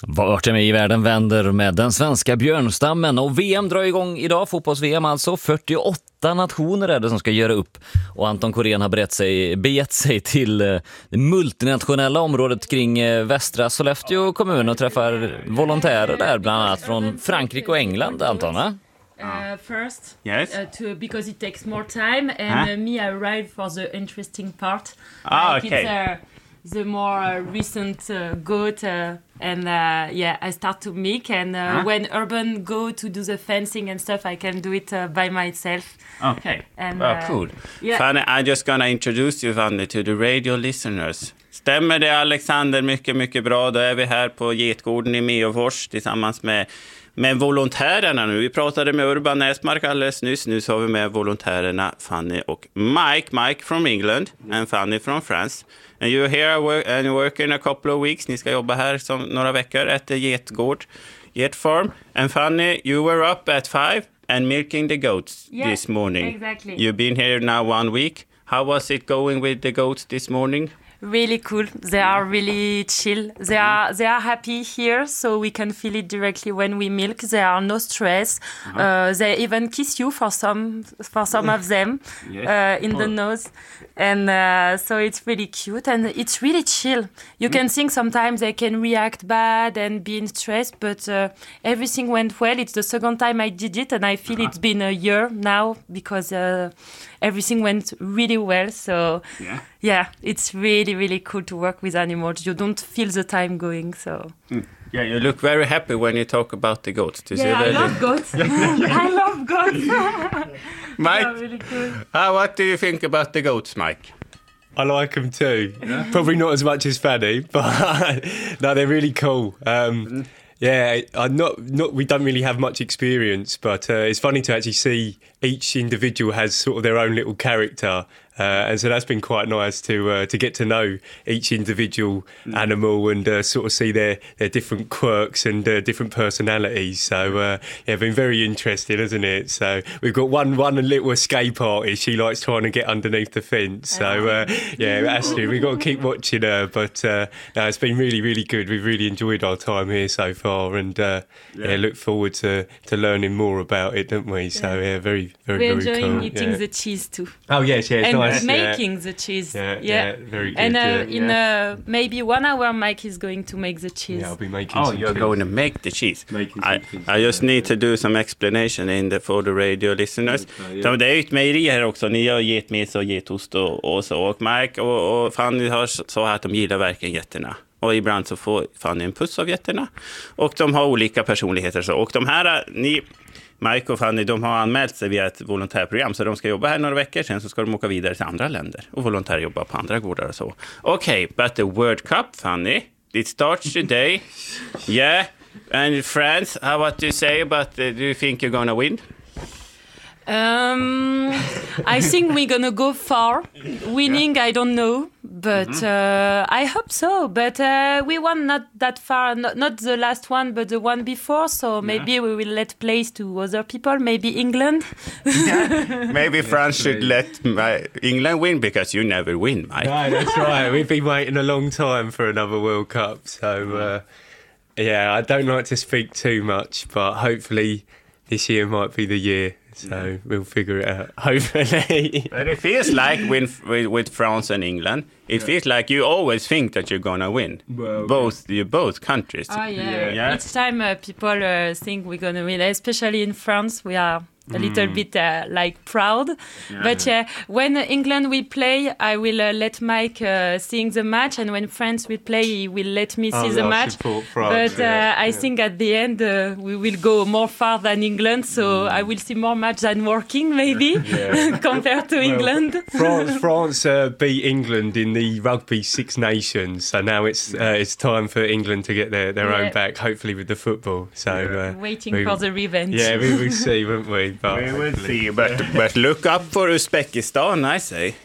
Vart är med i världen vänder med den svenska björnstammen och VM drar igång idag, fotbolls-VM alltså. 48 nationer är det som ska göra upp och Anton Korén har begett sig till det multinationella området kring västra Sollefteå kommun och träffar volontärer där, bland annat från Frankrike och England, Anton, va? First, Yes. Because it takes more time, and me, I arrived for the interesting part. Okay. It's the more recent goat, and I start to make. And when Urban go to do the fencing and stuff, I can do it by myself. Okay. And, Cool. yeah. Fanny, I'm just gonna introduce you, Fanny, to the radio listeners. Stämmer det, Alexander? Mycket, mycket bra. Då är vi här på Getgården i Meofors tillsammans med volontärerna nu. Vi pratade med Urban Näsmark alldeles nyss. Nu så har vi med volontärerna Fanny och Mike. Mike from England and Fanny from France. And you're here and you work in a couple of weeks. Ni ska jobba här som några veckor efter Getgård, Get Farm. And Fanny, you were up at 5 and milking the goats this morning. Exactly. You've been here now 1 week. How was it going with the goats this morning? Really cool. They are really chill. They are happy here, so we can feel it directly when we milk. There are no stress. They even kiss you for some of them in the nose, and so it's really cute and it's really chill. You can think sometimes they can react bad and be in stress, but everything went well. It's the second time I did it, and I feel it's been a year now because everything went really well. So yeah, it's really, really cool to work with animals. You don't feel the time going, so... Yeah, you look very happy when you talk about the goats. I love goats. I love goats. Mike, Really cool. what do you think about the goats, Mike? I like them too. Probably not as much as Fanny, but no, they're really cool. We don't really have much experience, but it's funny to actually see each individual has sort of their own little character. And so that's been quite nice to get to know each individual animal and sort of see their different quirks and different personalities. So been very interesting, hasn't it? So we've got one little escape artist. She likes trying to get underneath the fence. So Astrid, we've got to keep watching her. But no, it's been really, really good. We've really enjoyed our time here so far, and look forward to learning more about it, don't we? So very, very, We're very enjoying cool. eating the cheese too. Oh yes, And nice. making the cheese. Very good. And yeah. in maybe 1 hour, Mike is going to make the cheese. Yeah, I'll be making Oh, some you're cheese. going to make the cheese. Making I, some cheese. I just need to do some explanation for the radio listeners. Så det är ju ett mejeri här också. Ni gör getmes och getost och så. Och Mike och Fanny har så att de gillar verkligen getterna. Och ibland så får Fanny en puss av getterna. Och de har olika personligheter. Så. Och de här, Mike och Fanny, de har anmält sig via ett volontärprogram, så de ska jobba här några veckor, sen så ska de åka vidare till andra länder och volontärjobba på andra gårdar och så. Okay, but the World Cup, Fanny, it starts today. Yeah, and France, what do you say about, do you think you're gonna win? I think we're gonna go far. Winning, I don't know, but I hope so. But we won not that far, not the last one, but the one before. So maybe we will let place to other people. Maybe England. Maybe France should let England win, because you never win, Mike. No, that's right. We've been waiting a long time for another World Cup. So, I don't like to speak too much, but hopefully this year might be the year. So we'll figure it out, hopefully. But it feels like with France and England, it feels like you always think that you're gonna win. Well, both countries. Oh yeah. Yeah. Each time people think we're gonna win, especially in France, we are a little bit proud. But when England will play, I will let Mike seeing the match, and when France will play, he will let me see the match. France, But I think at the end we will go more far than England, so I will see more match than working maybe compared to England. France beat England in the Rugby Six Nations, so now it's time for England to get their own back, hopefully with the football. So Waiting for the revenge. Yeah, we will see, won't we? But We will see, but look up for Uzbekistan, I say.